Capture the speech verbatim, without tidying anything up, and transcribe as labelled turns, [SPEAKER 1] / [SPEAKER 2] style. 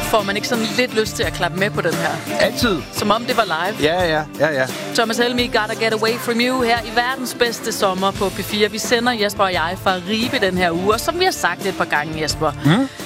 [SPEAKER 1] får man ikke sådan lidt lyst til at klappe med på den her?
[SPEAKER 2] Altid.
[SPEAKER 1] Som om det var live.
[SPEAKER 2] Ja, ja, ja, ja.
[SPEAKER 1] Thomas Helmig, Gotta Get Away From You her i verdens bedste sommer på P fire. Vi sender Jesper og jeg fra Ribe den her uge, og som vi har sagt et par gange, Jesper, mm.